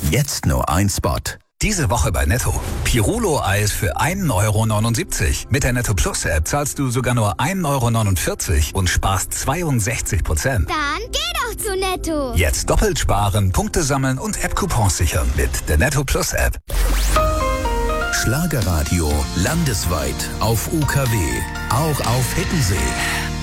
Jetzt nur ein Spot. Diese Woche bei Netto. Pirulo-Eis für 1,79 €. Mit der Netto Plus App zahlst du sogar nur 1,49 € und sparst 62%. Dann geh doch zu Netto. Jetzt doppelt sparen, Punkte sammeln und App-Coupons sichern mit der Netto Plus App. Schlagerradio landesweit auf UKW, auch auf Hiddensee.